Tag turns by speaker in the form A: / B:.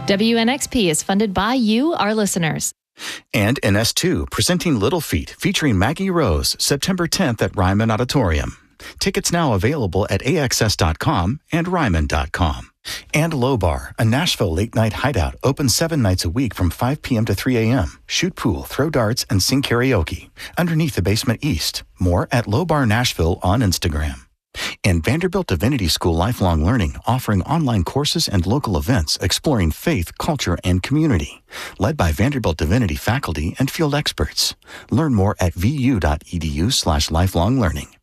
A: WNXP is funded by you, our listeners.
B: And NS2, presenting Little Feat, featuring Maggie Rose, September 10th at Ryman Auditorium. Tickets now available at AXS.com and Ryman.com. And Low Bar, a Nashville late-night hideout, open 7 nights a week from 5 p.m. to 3 a.m. Shoot pool, throw darts, and sing karaoke. Underneath the basement east. More at Low Bar Nashville on Instagram. And Vanderbilt Divinity School Lifelong Learning, offering online courses and local events exploring faith, culture, and community. Led by Vanderbilt Divinity faculty and field experts. Learn more at vu.edu/lifelonglearning.